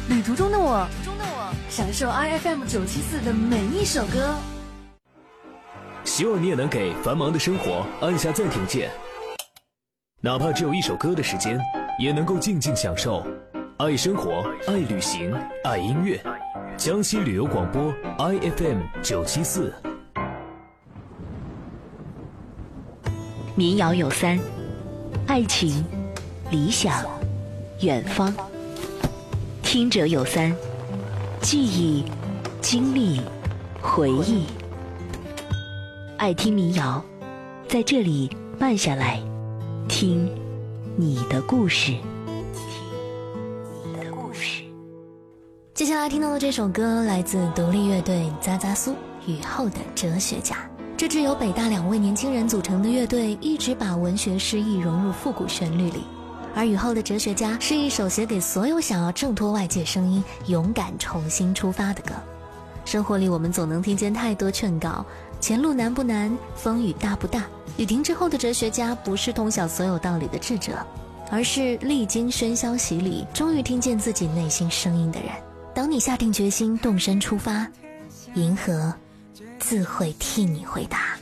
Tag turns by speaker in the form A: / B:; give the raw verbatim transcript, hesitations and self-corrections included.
A: 旅途中的我，享受 I F M 九七四的每一首歌。
B: 希望你也能给繁忙的生活按下暂停键，哪怕只有一首歌的时间，也能够静静享受。爱生活，爱旅行，爱音乐。江西旅游广播 I F M 九七四。
C: 民谣有三：爱情、理想、远方。听者有三：记忆、经历、回忆。爱听民谣，在这里慢下来，听你的故事。听你的故事。
D: 接下来听到的这首歌来自独立乐队扎扎苏雨后的哲学家。这支由北大两位年轻人组成的乐队一直把文学诗意融入复古旋律里，而雨后的哲学家是一首写给所有想要挣脱外界声音勇敢重新出发的歌。生活里我们总能听见太多劝告，前路难不难，风雨大不大。雨停之后的哲学家不是通晓所有道理的智者，而是历经喧嚣洗礼，终于听见自己内心声音的人。当你下定决心动身出发，银河自会替你回答。